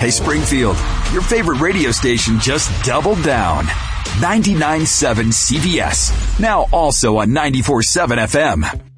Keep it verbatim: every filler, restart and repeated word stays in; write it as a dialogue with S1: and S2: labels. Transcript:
S1: Hey, Springfield, your favorite radio station just doubled down. ninety-nine point seven C V S, now also on ninety-four point seven F M.